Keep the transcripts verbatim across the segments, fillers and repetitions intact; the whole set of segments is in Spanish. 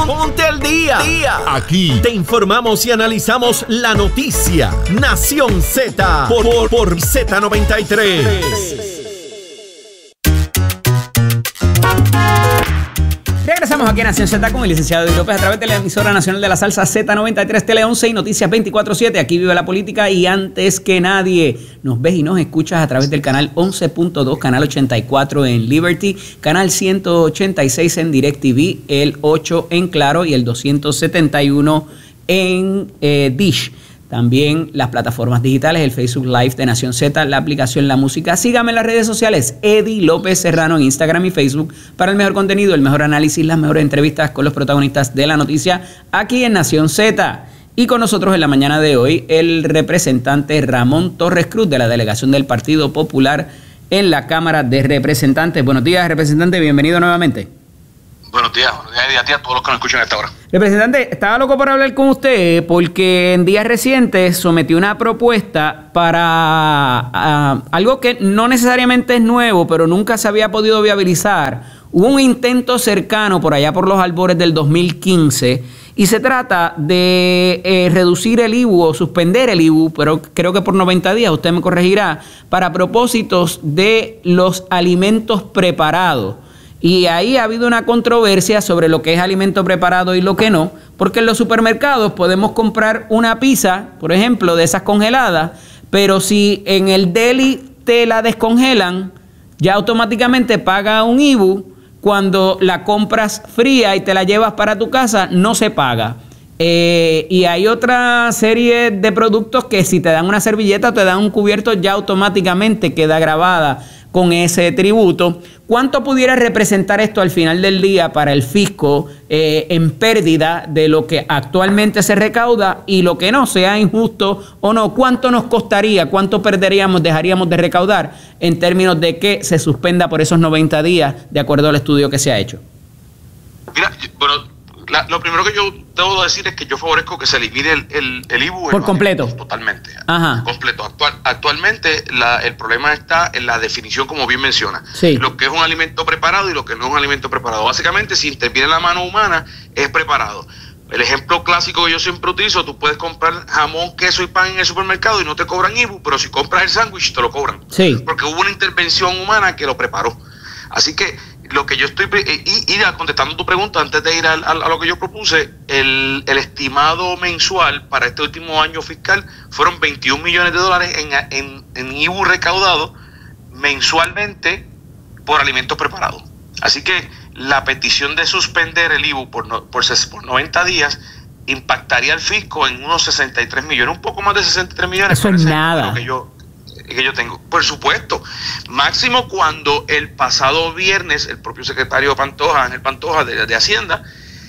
Ponte al día. día. Aquí te informamos y analizamos la noticia. Nación Z por, por, por Z noventa y tres. Regresamos aquí a Nación Z con el licenciado Eddie López a través de la emisora nacional de la salsa Z noventa y tres, Tele once y Noticias veinticuatro siete. Aquí vive la política y antes que nadie nos ves y nos escuchas a través del canal once punto dos, canal ochenta y cuatro en Liberty, canal ciento ochenta y seis en DirecTV, el ocho en Claro y el doscientos setenta y uno en eh, Dish. También las plataformas digitales, el Facebook Live de Nación Z, la aplicación La Música. Sígame en las redes sociales, Eddie López Serrano en Instagram y Facebook para el mejor contenido, el mejor análisis, las mejores entrevistas con los protagonistas de la noticia aquí en Nación Z. Y con nosotros en la mañana de hoy el representante Ramón Torres Cruz de la delegación del Partido Popular en la Cámara de Representantes. Buenos días, representante, bienvenido nuevamente. Buenos días, buenos días y a ti a todos los que nos escuchan a esta hora. Representante, estaba loco por hablar con usted porque en días recientes sometió una propuesta para uh, algo que no necesariamente es nuevo, pero nunca se había podido viabilizar. Hubo un intento cercano por allá por los albores del dos mil quince y se trata de eh, reducir el I B U o suspender el I B U, pero creo que por noventa días, usted me corregirá, para propósitos de los alimentos preparados. Y ahí ha habido una controversia sobre lo que es alimento preparado y lo que no, porque en los supermercados podemos comprar una pizza, por ejemplo, de esas congeladas, pero si en el deli te la descongelan, ya automáticamente paga un I B U. Cuando la compras fría y te la llevas para tu casa, no se paga. Eh, y hay otra serie de productos que si te dan una servilleta o te dan un cubierto, ya automáticamente queda grabada con ese tributo. ¿Cuánto pudiera representar esto al final del día para el fisco eh, en pérdida de lo que actualmente se recauda y lo que no, sea injusto o no? ¿Cuánto nos costaría, cuánto perderíamos, dejaríamos de recaudar en términos de que se suspenda por esos noventa días de acuerdo al estudio que se ha hecho? Mira, bueno, la, lo primero que yo debo decir es que yo favorezco que se elimine el, el, el I B U. Por completo. Totalmente. Ajá. Completo. Actual, actualmente la, el problema está en la definición, como bien menciona. Sí. Lo que es un alimento preparado y lo que no es un alimento preparado. Básicamente, si interviene la mano humana, es preparado. El ejemplo clásico que yo siempre utilizo, tú puedes comprar jamón, queso y pan en el supermercado y no te cobran I B U, pero si compras el sándwich te lo cobran. Sí. Porque hubo una intervención humana que lo preparó. Así que lo que yo estoy, y, y contestando tu pregunta, antes de ir a, a, a lo que yo propuse, el, el estimado mensual para este último año fiscal fueron veintiún millones de dólares en, en, en I B U recaudado mensualmente por alimentos preparados. Así que la petición de suspender el I B U por, no, por, por noventa días impactaría al fisco en unos sesenta y tres millones, un poco más de sesenta y tres millones. Eso es nada. Que yo, que yo tengo, por supuesto, máximo cuando el pasado viernes el propio secretario Pantoja, Ángel Pantoja de, de Hacienda,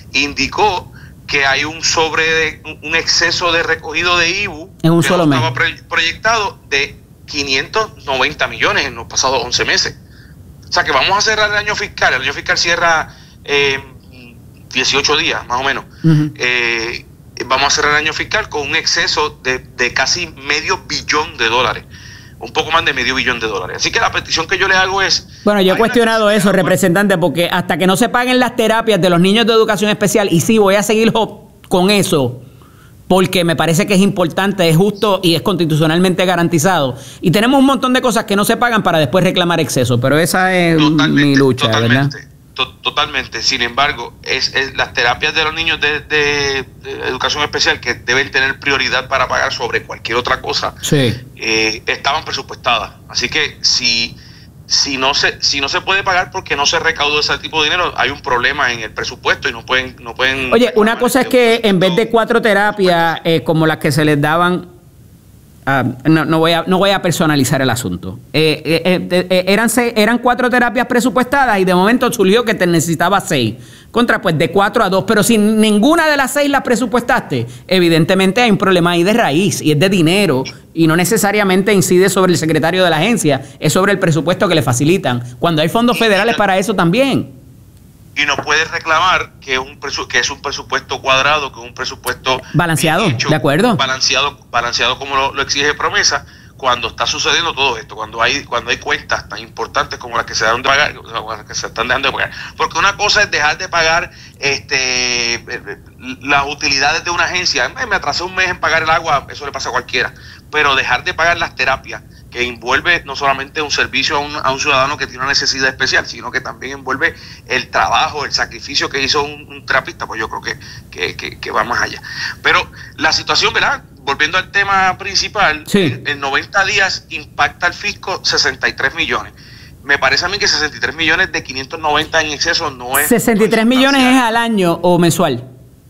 indicó que hay un sobre de, un exceso de recogido de I B U en un que solo mes estaba proyectado de quinientos noventa millones en los pasados once meses. O sea que vamos a cerrar el año fiscal, el año fiscal cierra eh, dieciocho días más o menos. Uh-huh. eh, vamos a cerrar el año fiscal con un exceso de, de casi medio billón de dólares. Un poco más de medio billón de dólares. Así que la petición que yo le hago es... Bueno, yo he cuestionado eso, representante, porque hasta que no se paguen las terapias de los niños de educación especial, y sí, voy a seguir con eso, porque me parece que es importante, es justo y es constitucionalmente garantizado. Y tenemos un montón de cosas que no se pagan para después reclamar exceso, pero esa es totalmente, mi lucha, totalmente, ¿verdad? To totalmente. Sin embargo, es, es las terapias de los niños de, de, de educación especial que deben tener prioridad para pagar sobre cualquier otra cosa, sí. eh, estaban presupuestadas. Así que si, si, no se, si no se puede pagar porque no se recaudó ese tipo de dinero, hay un problema en el presupuesto y no pueden... No pueden Oye, una cosa es que en vez de cuatro terapias eh, como las que se les daban... Uh, no, no, voy a, no voy a personalizar el asunto. Eh, eh, eh, eh, eran, seis, eran cuatro terapias presupuestadas y de momento surgió que te necesitaba seis. Contra, pues de cuatro a dos. Pero si ninguna de las seis las presupuestaste, evidentemente hay un problema ahí de raíz y es de dinero y no necesariamente incide sobre el secretario de la agencia, es sobre el presupuesto que le facilitan. Cuando hay fondos federales para eso también. Y no puedes reclamar que es un presu que es un presupuesto cuadrado, que es un presupuesto balanceado, hecho, de acuerdo, balanceado, balanceado como lo, lo exige Promesa, cuando está sucediendo todo esto, cuando hay cuando hay cuentas tan importantes como las que se dan de pagar, las que se están dejando de pagar. Porque una cosa es dejar de pagar este las utilidades de una agencia. Me atrasé un mes en pagar el agua, eso le pasa a cualquiera. Pero dejar de pagar las terapias, que envuelve no solamente un servicio a un, a un ciudadano que tiene una necesidad especial, sino que también envuelve el trabajo, el sacrificio que hizo un, un terapista, pues yo creo que, que, que, que va más allá. Pero la situación, ¿verdad? Volviendo al tema principal, sí. en, en noventa días impacta al fisco sesenta y tres millones. Me parece a mí que sesenta y tres millones de quinientos noventa en exceso no es... ¿sesenta y tres millones es al año o mensual?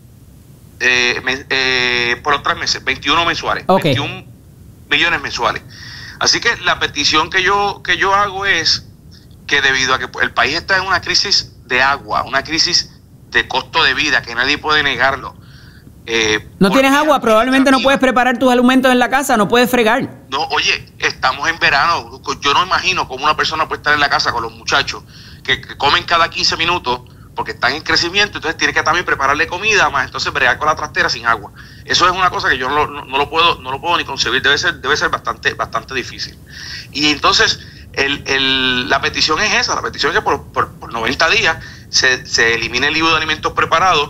Eh, me, eh, por los tres meses, veintiuno mensuales, okay. veintiún millones mensuales. Así que la petición que yo, que yo hago es que debido a que el país está en una crisis de agua, una crisis de costo de vida, que nadie puede negarlo. Eh, no tienes agua, probablemente no puedes preparar tus alimentos en la casa, no puedes fregar. No, oye, estamos en verano, yo no imagino cómo una persona puede estar en la casa con los muchachos que, que comen cada quince minutos porque están en crecimiento, entonces tiene que también prepararle comida, más entonces bregar con la trastera sin agua. Eso es una cosa que yo no, no, no lo puedo no lo puedo ni concebir, debe ser debe ser bastante bastante difícil. Y entonces el, el, la petición es esa, la petición es que por, por, por noventa días se, se elimine el I V U de alimentos preparados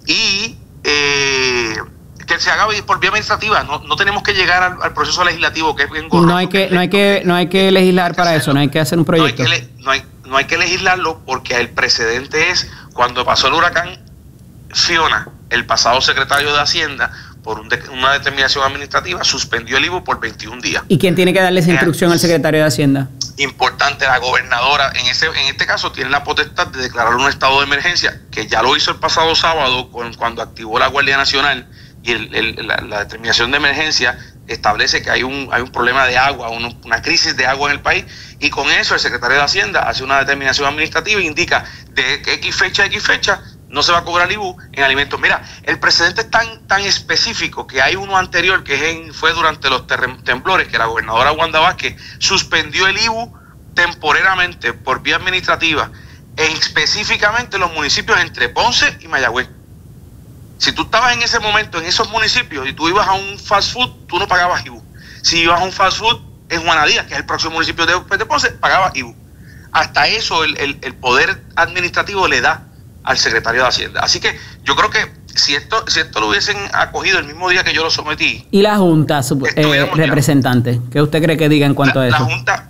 y eh, que se haga por vía administrativa. No, no tenemos que llegar al, al proceso legislativo, que es bien gordo. No hay que, no hay que, no hay que legislar para eso, no hay que hacer un proyecto. No hay que, no hay, no hay que legislarlo porque el precedente es cuando pasó el huracán Fiona, el pasado secretario de Hacienda, por un de, una determinación administrativa, suspendió el I V U por veintiún días. ¿Y quién tiene que darle esa instrucción eh, al secretario de Hacienda? Importante, la gobernadora, en ese en este caso tiene la potestad de declarar un estado de emergencia, que ya lo hizo el pasado sábado con, cuando activó la Guardia Nacional, y el, el, la, la determinación de emergencia establece que hay un hay un problema de agua, un, una crisis de agua en el país, y con eso el secretario de Hacienda hace una determinación administrativa e indica de X fecha a X fecha no se va a cobrar I V U en alimentos. Mira, el precedente es tan tan específico que hay uno anterior que es en, fue durante los temblores, que la gobernadora Wanda Vázquez suspendió el I V U temporalmente por vía administrativa, e específicamente los municipios entre Ponce y Mayagüez. Si tú estabas en ese momento en esos municipios y tú ibas a un fast food, tú no pagabas I V U. Si ibas a un fast food en Juana Díaz, que es el próximo municipio de, de Ponce, pagabas I V U. Hasta eso el, el, el poder administrativo le da al secretario de Hacienda. Así que yo creo que si esto si esto lo hubiesen acogido el mismo día que yo lo sometí... ¿Y la Junta, eh, representante? ¿Qué usted cree que diga en cuanto la, a eso? La Junta...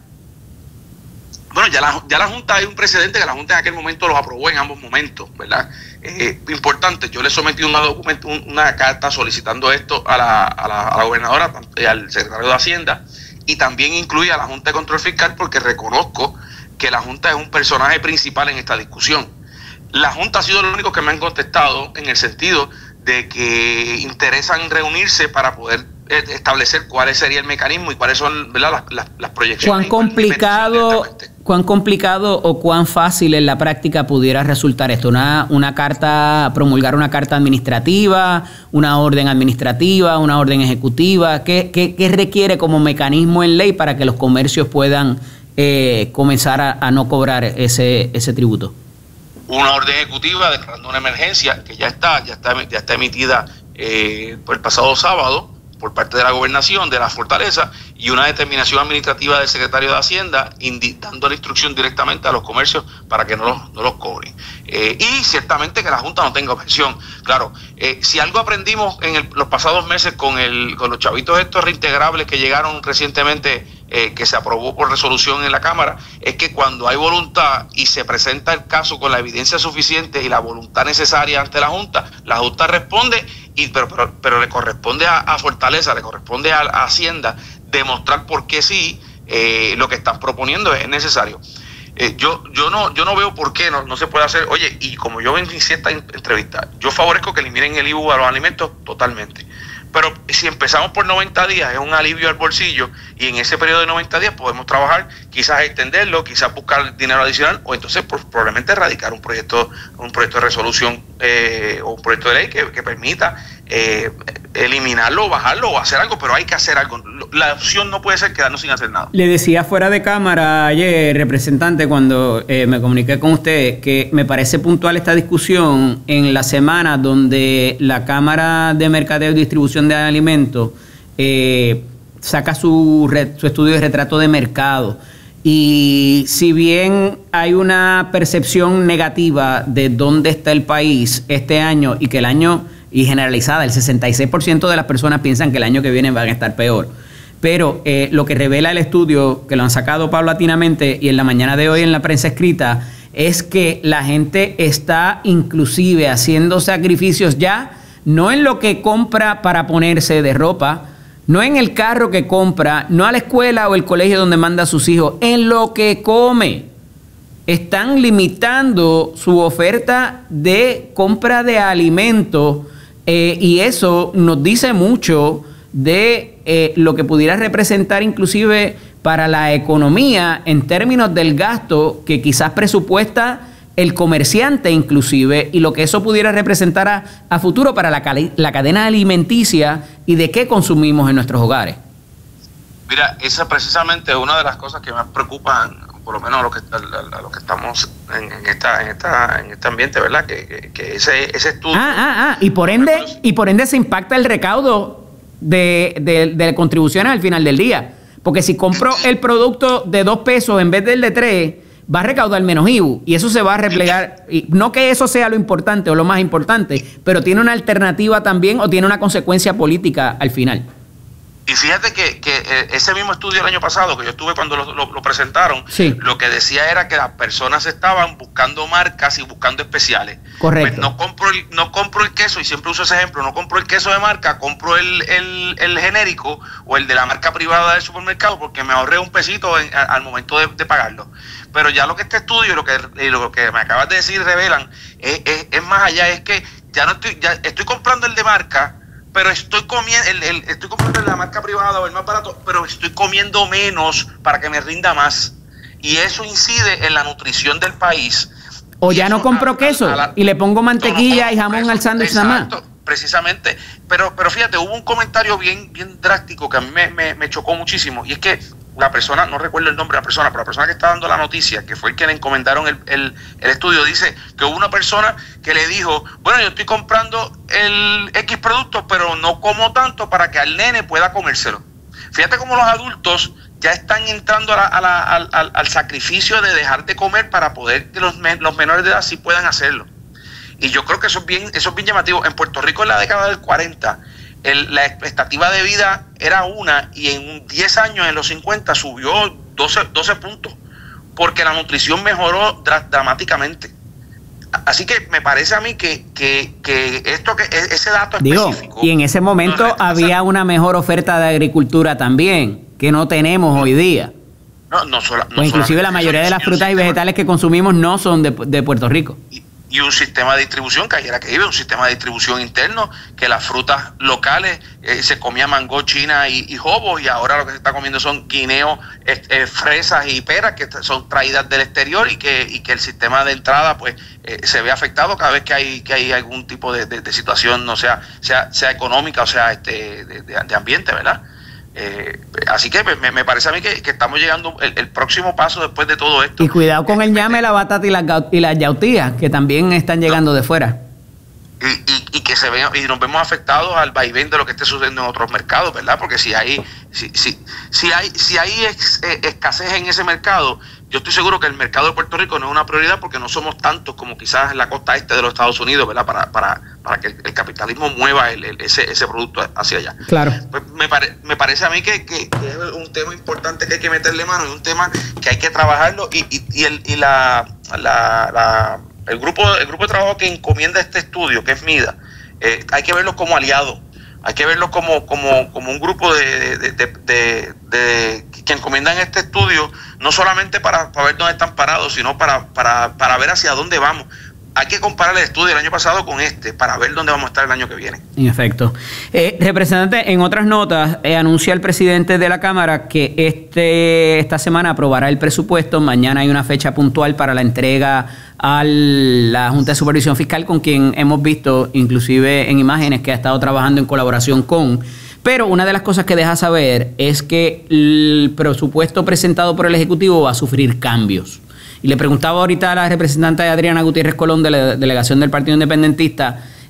Bueno, ya la, ya la Junta, hay un precedente que la Junta en aquel momento los aprobó en ambos momentos, ¿verdad? Eh, importante, yo le sometí una, documento, una carta solicitando esto a la, a la, a la gobernadora y al secretario de Hacienda, y también incluye a la Junta de Control Fiscal, porque reconozco que la Junta es un personaje principal en esta discusión. La Junta ha sido lo único que me han contestado en el sentido de que interesan reunirse para poder establecer cuál sería el mecanismo y cuáles son, ¿verdad?, las, las, las proyecciones. ¿Cuán complicado, cuán complicado o cuán fácil en la práctica pudiera resultar esto? Una, una carta, promulgar una carta administrativa, una orden administrativa, una orden ejecutiva. ¿Qué, qué, qué requiere como mecanismo en ley para que los comercios puedan eh, comenzar a, a no cobrar ese, ese tributo? Una orden ejecutiva declarando una emergencia que ya está, ya está, ya está emitida eh, por el pasado sábado por parte de la gobernación de la Fortaleza, y una determinación administrativa del secretario de Hacienda dando la instrucción directamente a los comercios para que no los, no los cobren. Eh, y ciertamente que la Junta no tenga objeción. Claro, eh, si algo aprendimos en el, los pasados meses con, el, con los chavitos estos reintegrables que llegaron recientemente, eh, que se aprobó por resolución en la Cámara, es que cuando hay voluntad y se presenta el caso con la evidencia suficiente y la voluntad necesaria ante la Junta, la Junta responde, y pero, pero, pero le corresponde a, a Fortaleza, le corresponde a, a Hacienda demostrar por qué sí eh, lo que están proponiendo es necesario. Eh, yo yo no yo no veo por qué no, no se puede hacer. Oye, y como yo inicié esta entrevista, yo favorezco que eliminen el I V U a los alimentos totalmente. Pero si empezamos por noventa días, es un alivio al bolsillo, y en ese periodo de noventa días podemos trabajar, quizás extenderlo, quizás buscar dinero adicional, o entonces pues, probablemente erradicar un proyecto un proyecto de resolución eh, o un proyecto de ley que, que permita eh, eliminarlo o bajarlo o hacer algo, pero hay que hacer algo. La opción no puede ser quedarnos sin hacer nada. Le decía fuera de cámara ayer, representante, cuando eh, me comuniqué con usted, que me parece puntual esta discusión en la semana donde la Cámara de Mercadeo y Distribución de Alimentos eh, saca su, su estudio de retrato de mercado. Y si bien hay una percepción negativa de dónde está el país este año y que el año, y generalizada, el sesenta y seis por ciento de las personas piensan que el año que viene van a estar peor. Pero eh, lo que revela el estudio, que lo han sacado paulatinamente y en la mañana de hoy en la prensa escrita, es que la gente está inclusive haciendo sacrificios ya, no en lo que compra para ponerse de ropa, no en el carro que compra, no a la escuela o el colegio donde manda a sus hijos, en lo que come. Están limitando su oferta de compra de alimentos eh, y eso nos dice mucho de eh, lo que pudiera representar inclusive para la economía en términos del gasto que quizás presupuesta el comerciante inclusive, y lo que eso pudiera representar a, a futuro para la, la cadena alimenticia y de qué consumimos en nuestros hogares. Mira, esa precisamente es una de las cosas que más preocupan, por lo menos a los que, a, a los que estamos en, en, esta, en, esta, en este ambiente, ¿verdad? Que, que, que ese, ese estudio... Ah, ah, ah, y por ende, y por ende se impacta el recaudo de, de, de contribuciones al final del día. Porque si compro el producto de dos pesos en vez del de tres, va a recaudar menos I V U y eso se va a replegar. Y no que eso sea lo importante o lo más importante, pero tiene una alternativa también o tiene una consecuencia política al final. Y fíjate que, que ese mismo estudio el año pasado, que yo estuve cuando lo, lo, lo presentaron, sí, lo que decía era que las personas estaban buscando marcas y buscando especiales. Correcto. Pues no compro el, no compro el queso, y siempre uso ese ejemplo, no compro el queso de marca, compro el, el, el genérico o el de la marca privada del supermercado porque me ahorré un pesito en, a, al momento de, de pagarlo. Pero ya lo que este estudio y lo que, y lo que me acabas de decir revelan es, es, es más allá, es que ya no estoy, ya estoy comprando el de marca, pero estoy comiendo, el, el, estoy comprando la marca privada o el más barato, pero estoy comiendo menos para que me rinda más. Y eso incide en la nutrición del país. O ya no compro queso la, y le pongo mantequilla no, no y jamón queso, al sándwich nada más. Precisamente. Pero, pero fíjate, hubo un comentario bien, bien drástico que a mí me, me, me chocó muchísimo. Y es que la persona, no recuerdo el nombre de la persona, pero la persona que está dando la noticia, que fue el que le encomendaron el, el, el estudio, dice que hubo una persona que le dijo, bueno, yo estoy comprando el X producto, pero no como tanto para que al nene pueda comérselo. Fíjate cómo los adultos ya están entrando a la, a la, al, al, al sacrificio de dejar de comer para poder que los, los menores de edad sí puedan hacerlo. Y yo creo que eso es bien, eso es bien llamativo. En Puerto Rico en la década del cuarenta, el, la expectativa de vida era una, y en diez años, en los cincuenta, subió doce, doce puntos, porque la nutrición mejoró dra dramáticamente. Así que me parece a mí que, que, que esto que ese dato Digo, específico... y en ese momento había una mejor oferta de agricultura también, que no tenemos hoy día. No, no, sola, no pues inclusive la mayoría de las frutas y vegetales que consumimos no son de, de Puerto Rico. Y, y un sistema de distribución, que ayer que vive, un sistema de distribución interno, que las frutas locales, eh, se comía mango, china y, y jobo, y ahora lo que se está comiendo son guineos, eh, eh, fresas y peras que son traídas del exterior, y que, y que el sistema de entrada pues eh, se ve afectado cada vez que hay que hay algún tipo de, de, de situación, no sea, sea sea económica o sea este de, de, de ambiente, ¿verdad? Eh, así que me, me parece a mí que, que estamos llegando el, el próximo paso después de todo esto. Y cuidado con el ñame, la batata y las y las yautías, que también están llegando de fuera. Y, y, y que se ven, y nos vemos afectados al vaivén de lo que esté sucediendo en otros mercados, ¿verdad? Porque si hay si, si, si hay si hay ex, eh, escasez en ese mercado, yo estoy seguro que el mercado de Puerto Rico no es una prioridad, porque no somos tantos como quizás en la costa este de los Estados Unidos, ¿verdad? Para para, para que el, el capitalismo mueva el, el, ese ese producto hacia allá. Claro. Pues me, pare, me parece a mí que, que, que es un tema importante que hay que meterle mano, y un tema que hay que trabajarlo, y, y, y, el, y la, la, la el grupo el grupo de trabajo que encomienda este estudio, que es MIDA, eh, hay que verlo como aliado, hay que verlo como como, como un grupo de, de, de, de, de que encomiendan este estudio, no solamente para, para ver dónde están parados, sino para, para, para ver hacia dónde vamos. Hay que comparar el estudio del año pasado con este para ver dónde vamos a estar el año que viene. En efecto. Eh, representante, en otras notas, eh, anuncia el presidente de la Cámara que este esta semana aprobará el presupuesto. Mañana hay una fecha puntual para la entrega a la Junta de Supervisión Fiscal, con quien hemos visto, inclusive en imágenes, que ha estado trabajando en colaboración con... Pero una de las cosas que deja saber es que el presupuesto presentado por el Ejecutivo va a sufrir cambios. Y le preguntaba ahorita a la representante Adriana Gutiérrez Colón, de la delegación del Partido Independentista,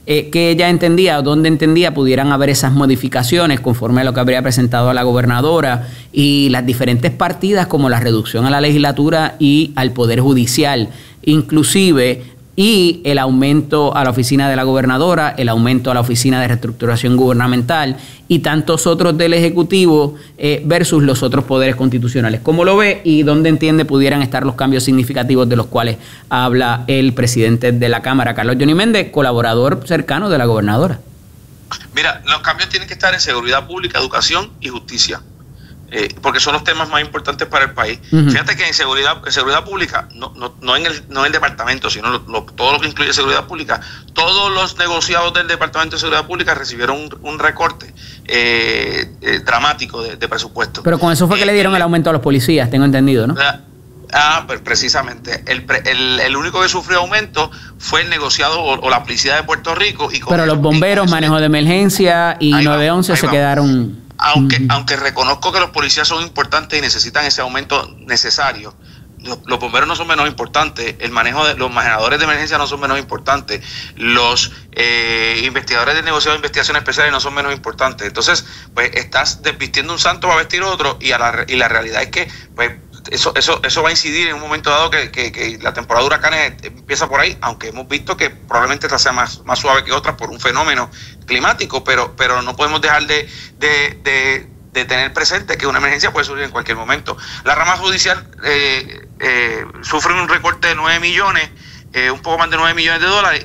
eh, que ella entendía o dónde entendía pudieran haber esas modificaciones conforme a lo que habría presentado a la gobernadora y las diferentes partidas como la reducción a la legislatura y al Poder Judicial, inclusive, y el aumento a la oficina de la gobernadora, el aumento a la oficina de reestructuración gubernamental y tantos otros del Ejecutivo eh, versus los otros poderes constitucionales. ¿Cómo lo ve y dónde entiende pudieran estar los cambios significativos de los cuales habla el presidente de la Cámara, Carlos Johnny Méndez, colaborador cercano de la gobernadora? Mira, los cambios tienen que estar en seguridad pública, educación y justicia. Eh, porque son los temas más importantes para el país. Uh-huh. Fíjate que en seguridad en seguridad pública, no, no, no, en, el, no en el departamento, sino lo, lo, todo lo que incluye seguridad pública, todos los negociados del Departamento de Seguridad Pública recibieron un, un recorte eh, eh, dramático de, de presupuesto. Pero con eso fue que eh, le dieron el aumento a los policías, tengo entendido, ¿no? Ah, pues precisamente. El, el, el único que sufrió aumento fue el negociado o, o la policía de Puerto Rico. Y con Pero los bomberos, manejo de emergencia y nueve once se quedaron... Aunque, uh-huh. aunque reconozco que los policías son importantes y necesitan ese aumento necesario, los, los bomberos no son menos importantes, el manejo de los manejadores de emergencia no son menos importantes, los eh, investigadores del negociado de investigación especiales no son menos importantes. Entonces, pues estás desvistiendo un santo para vestir otro y, a la, y la realidad es que pues eso eso eso va a incidir en un momento dado que, que, que la temporada de huracanes empieza por ahí, aunque hemos visto que probablemente esta sea más, más suave que otras por un fenómeno climático, pero pero no podemos dejar de, de, de, de tener presente que una emergencia puede surgir en cualquier momento. La rama judicial eh, eh, sufre un recorte de nueve millones, eh, un poco más de nueve millones de dólares,